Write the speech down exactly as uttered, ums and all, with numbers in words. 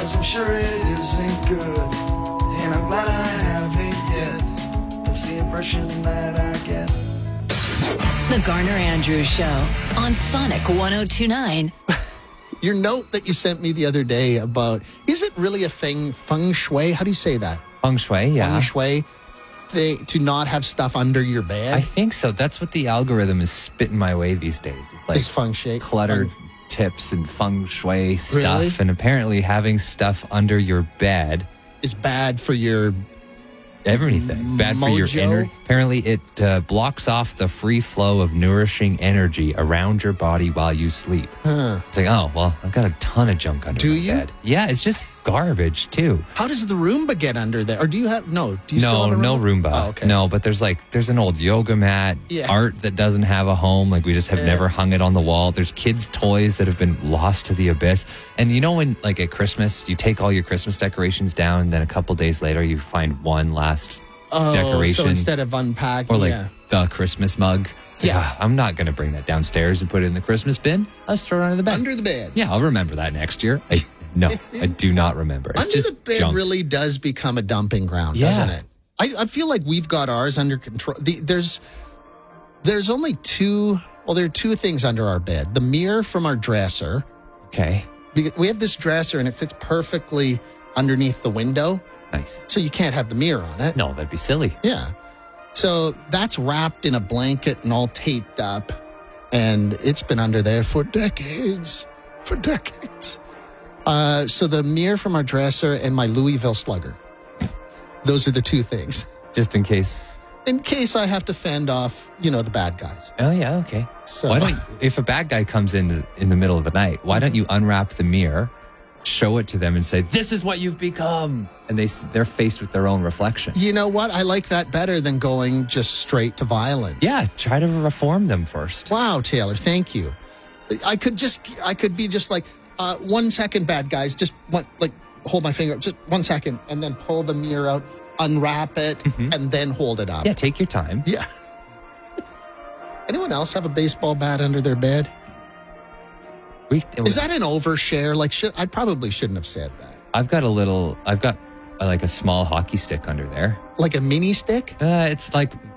'cause I'm sure it isn't good. And I'm glad I haven't yet. That's the impression that I get. The Garner Andrews Show on Sonic one oh two point nine. Your note that you sent me the other day about, is it really a thing, feng shui? How do you say that? Feng shui, yeah. Feng shui thing, to not have stuff under your bed? I think so. That's what the algorithm is spitting my way these days. It's like Is feng shui cluttered feng- tips and feng shui stuff. Really? And apparently having stuff under your bed, is bad for your everything. Bad for your Mojo? energy. Apparently it uh, blocks off the free flow of nourishing energy around your body while you sleep. Huh. It's like, oh, well, I've got a ton of junk under Do my you? bed. Yeah, it's just garbage too. How does the Roomba get under there? Or do you have, no, do you still No, have a no Roomba? Roomba. Oh, okay. No, but there's like, there's an old yoga mat, Yeah. art that doesn't have a home. Like we just have Yeah. never hung it on the wall. There's kids' toys that have been lost to the abyss. And you know when, like at Christmas, you take all your Christmas decorations down and then a couple days later you find one last Oh, decoration. so instead of unpacking, or like yeah. the Christmas mug. It's like, Yeah. "Ah, I'm not going to bring that downstairs and put it in the Christmas bin. Let's throw it under the bed. Under the bed. Yeah, I'll remember that next year. I, no, I do not remember. It's Under just the bed junk. really does become a dumping ground, Yeah. doesn't it? I, I feel like we've got ours under control. The, there's there's only two, well, there are two things under our bed. The mirror from our dresser. Okay, We we have this dresser and it fits perfectly underneath the window, nice. so you can't have the mirror on it. No, that'd be silly. Yeah. So that's wrapped in a blanket and all taped up. And it's been under there for decades. For decades. Uh, so the mirror from our dresser and my Louisville Slugger. Those are the two things. Just in case. In case I have to fend off, you know, the bad guys. Oh yeah, okay. So Why don't if a bad guy comes in in the middle of the night, why don't you unwrap the mirror, show it to them, and say, "This is what you've become," and they they're faced with their own reflection. you know what? I like that better than going just straight to violence. Yeah, try to reform them first. Wow, Taylor, thank you. I could just, I could be just like, uh, one second, bad guys, just one, like, hold my finger, just one second, and then pull the mirror out, unwrap it, Mhm. and then hold it up. Yeah, take your time. Yeah. Anyone else have a baseball bat under their bed? We, Is that an overshare? Like, should, I probably shouldn't have said that. I've got a little. I've got uh, like a small hockey stick under there. Like a mini stick? Uh, it's like